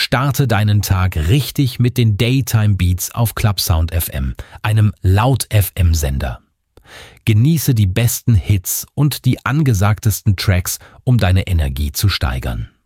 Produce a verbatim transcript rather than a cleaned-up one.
Starte deinen Tag richtig mit den Daytime Beats auf Clubsound F M, einem Laut-F M-Sender. Genieße die besten Hits und die angesagtesten Tracks, um deine Energie zu steigern.